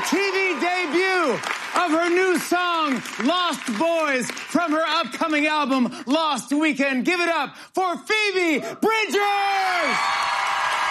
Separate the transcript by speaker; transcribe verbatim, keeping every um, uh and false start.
Speaker 1: T V debut of her new song, Lost Boys, from her upcoming album, Lost Weekend. Give it up for Phoebe Bridgers!